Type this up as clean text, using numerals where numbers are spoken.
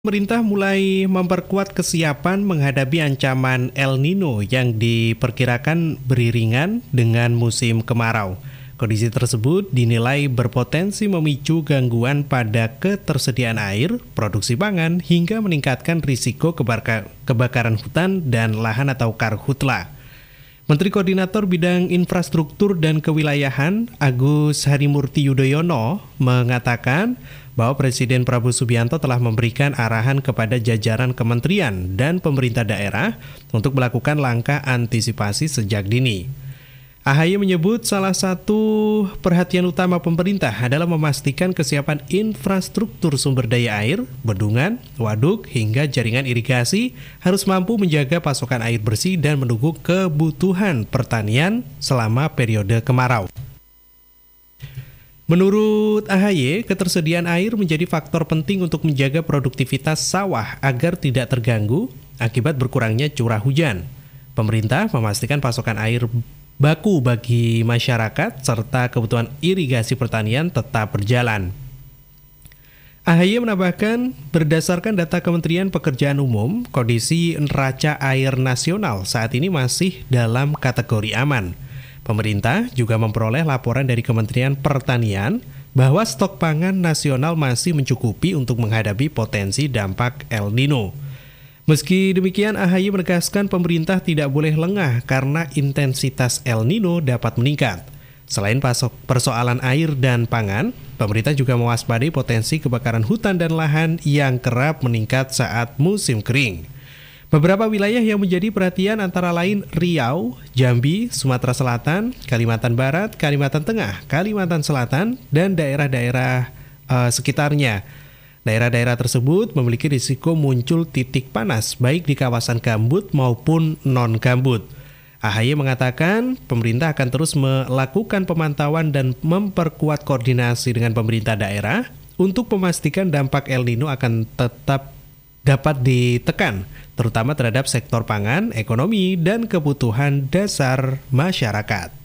Pemerintah mulai memperkuat kesiapan menghadapi ancaman El Nino yang diperkirakan beriringan dengan musim kemarau. Kondisi tersebut dinilai berpotensi memicu gangguan pada ketersediaan air, produksi pangan, hingga meningkatkan risiko kebakaran hutan dan lahan atau karhutla. Menteri Koordinator Bidang Infrastruktur dan Kewilayahan Agus Harimurti Yudhoyono mengatakan bahwa Presiden Prabowo Subianto telah memberikan arahan kepada jajaran kementerian dan pemerintah daerah untuk melakukan langkah antisipasi sejak dini. AHY menyebut salah satu perhatian utama pemerintah adalah memastikan kesiapan infrastruktur sumber daya air, bendungan, waduk, hingga jaringan irigasi harus mampu menjaga pasokan air bersih dan mendukung kebutuhan pertanian selama periode kemarau. Menurut AHY, ketersediaan air menjadi faktor penting untuk menjaga produktivitas sawah agar tidak terganggu akibat berkurangnya curah hujan. Pemerintah memastikan pasokan air baku bagi masyarakat serta kebutuhan irigasi pertanian tetap berjalan. AHY menambahkan, berdasarkan data Kementerian Pekerjaan Umum, kondisi neraca air nasional saat ini masih dalam kategori aman. Pemerintah juga memperoleh laporan dari Kementerian Pertanian bahwa stok pangan nasional masih mencukupi untuk menghadapi potensi dampak El Nino. Meski demikian, AHY menegaskan pemerintah tidak boleh lengah karena intensitas El Nino dapat meningkat. Selain persoalan air dan pangan, pemerintah juga mewaspadai potensi kebakaran hutan dan lahan yang kerap meningkat saat musim kering. Beberapa wilayah yang menjadi perhatian antara lain Riau, Jambi, Sumatera Selatan, Kalimantan Barat, Kalimantan Tengah, Kalimantan Selatan, dan daerah-daerah sekitarnya. Daerah-daerah tersebut memiliki risiko muncul titik panas baik di kawasan gambut maupun non-gambut. AHY mengatakan pemerintah akan terus melakukan pemantauan dan memperkuat koordinasi dengan pemerintah daerah untuk memastikan dampak El Nino akan tetap dapat ditekan, terutama terhadap sektor pangan, ekonomi, dan kebutuhan dasar masyarakat.